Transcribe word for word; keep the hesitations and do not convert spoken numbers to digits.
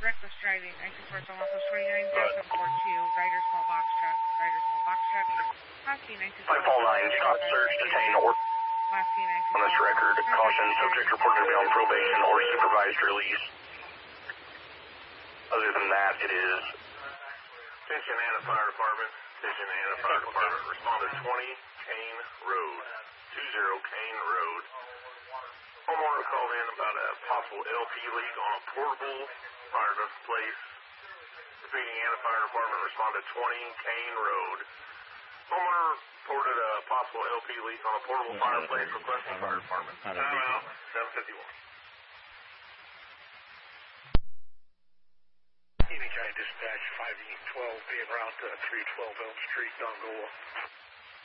Reckless driving, nineteen four, Almost twenty-nine, zero four two, Rider small box truck, Rider small box truck, Classy nineteen four, five four nine, stop search, detain, or Classy nineteen on this record, caution, subject reported to be on probation or supervised release. Other than that, it is. Attention Anna Fire Department, attention Anna Fire Department, respond to twenty Kane Road, two zero Kane Road. Homeowner called in about a possible L P leak on a portable fireplace. Repeating, Anna Fire Department, respond to twenty Kane Road. Homeowner reported a possible L P leak on a portable fireplace, requesting Fire Department. Time out, seven fifty-one. Evening County Dispatch five E twelve, being route uh, three twelve Elm Street, Dongola.